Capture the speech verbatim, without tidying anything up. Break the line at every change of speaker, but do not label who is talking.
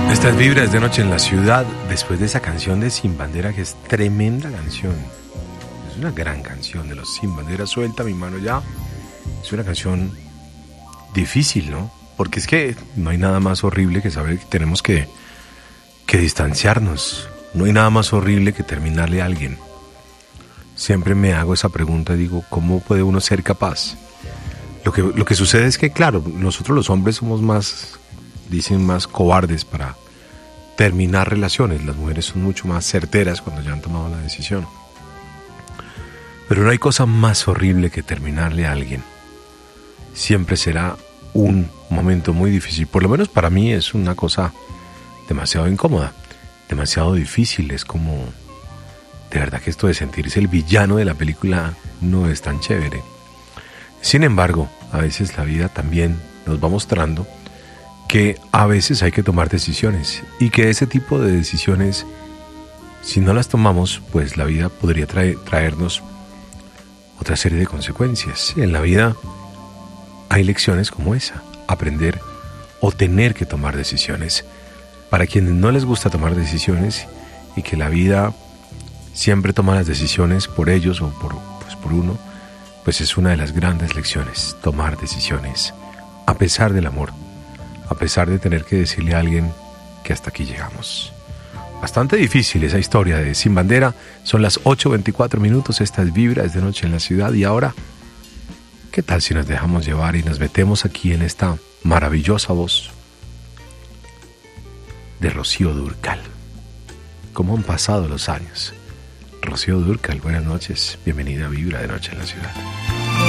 Estas vibras de noche en la ciudad, después de esa canción de Sin Bandera, que es tremenda canción. Es una gran canción de los Sin Bandera. Suelta mi mano ya. Es una canción difícil, ¿no? Porque es que no hay nada más horrible que saber que tenemos que, que distanciarnos. No hay nada más horrible que terminarle a alguien. Siempre me hago esa pregunta, digo, ¿cómo puede uno ser capaz? Lo que, lo que sucede es que, claro, nosotros los hombres somos más, dicen, más cobardes para terminar relaciones. Las mujeres son mucho más certeras cuando ya han tomado la decisión. Pero no hay cosa más horrible que terminarle a alguien. Siempre será un momento muy difícil. Por lo menos para mí es una cosa demasiado incómoda, demasiado difícil. Es como, de verdad que esto de sentirse el villano de la película no es tan chévere. Sin embargo, a veces la vida también nos va mostrando que a veces hay que tomar decisiones y que ese tipo de decisiones, si no las tomamos, pues la vida podría traer, traernos otra serie de consecuencias. En la vida hay lecciones como esa, aprender o tener que tomar decisiones. Para quienes no les gusta tomar decisiones y que la vida siempre toma las decisiones por ellos o por, pues por uno, pues es una de las grandes lecciones, tomar decisiones, a pesar del amor, a pesar de tener que decirle a alguien que hasta aquí llegamos. Bastante difícil esa historia de Sin Bandera. Son las ocho veinticuatro minutos, estas vibras de noche en la ciudad. Y ahora, ¿qué tal si nos dejamos llevar y nos metemos aquí en esta maravillosa voz de Rocío Dúrcal? ¿Cómo han pasado los años? Rocío Dúrcal, buenas noches. Bienvenida a Vibra de Noche en la Ciudad.